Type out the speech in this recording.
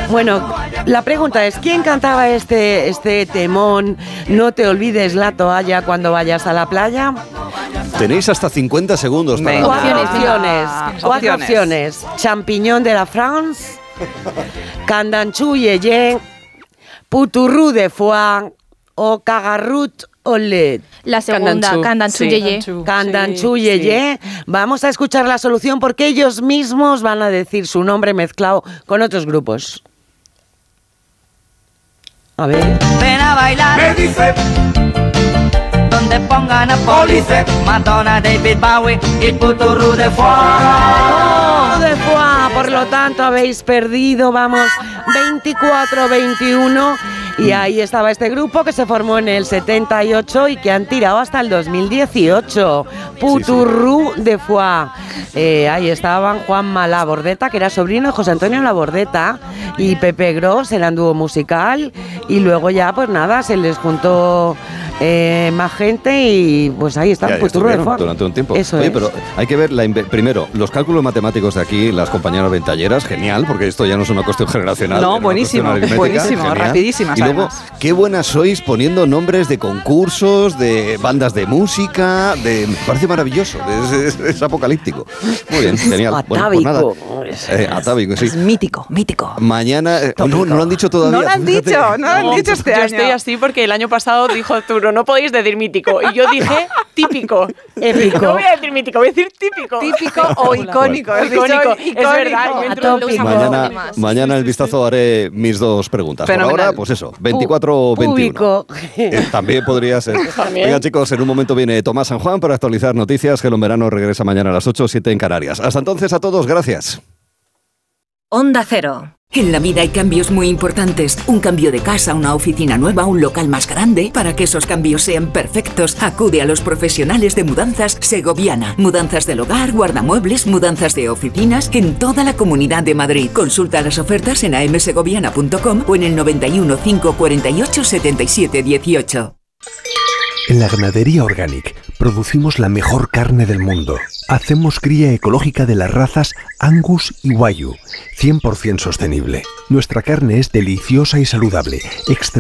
Bueno, la pregunta es, ¿quién cantaba este temón? No te olvides la toalla cuando vayas a la playa. Tenéis hasta 50 segundos para... Cuatro opciones. Champiñón de la France, Candanchú Yeye, Puturru de Foie o Cagarrut Olé. La segunda, Candanchú Yeye. Candanchú Yeye. Vamos a escuchar la solución porque ellos mismos van a decir su nombre mezclado con otros grupos. A ver. Ven a bailar. Me dice Donde pongan a Police, Madonna, David Bowie y Puturru de Foie. De Foie, por lo tanto habéis perdido, vamos, 24-21. Y ahí estaba este grupo que se formó en el 78 y que han tirado hasta el 2018. Puturru de Foie. Ahí estaban Juanma Labordeta, que era sobrino de José Antonio Labordeta, y Pepe Gros, eran dúo musical. Y luego ya, pues nada, se les juntó más gente y pues ahí están, Puturru de Foie. Durante un tiempo. Eso Oye, es. pero hay que ver, primero, los cálculos matemáticos de aquí, las compañeras ventalleras, genial, porque esto ya no es una cuestión generacional. No, buenísimo, rapidísimas. Y luego, qué buenas sois poniendo nombres de concursos, de bandas de música, me parece maravilloso, es apocalíptico. Muy bien, genial. Atávico. Bueno, pues nada, atávico, sí. Es mítico. Mañana, no lo han dicho todavía. No lo han dicho este año. Yo estoy así porque el año pasado dijo Arturo, no podéis decir mítico. Y yo dije típico. Épico. No voy a decir mítico, voy a decir típico. Típico o icónico. Icónico, es verdad. Yo entro en los Mañana el vistazo haré mis dos preguntas. Fenomenal. Por ahora, pues eso, 24-21. También podría ser. Venga, chicos, en un momento viene Tomás San Juan para actualizar noticias. Hello en Verano regresa mañana a las 8:07 en Canarias. Hasta entonces, a todos, gracias. Onda Cero. En la vida hay cambios muy importantes. Un cambio de casa, una oficina nueva, un local más grande. Para que esos cambios sean perfectos, acude a los profesionales de Mudanzas Segoviana. Mudanzas del hogar, guardamuebles, mudanzas de oficinas en toda la Comunidad de Madrid. Consulta las ofertas en amsegoviana.com o en el 91 548 77 18. En la Ganadería Organic producimos la mejor carne del mundo. Hacemos cría ecológica de las razas Angus y Wagyu, 100% sostenible. Nuestra carne es deliciosa y saludable,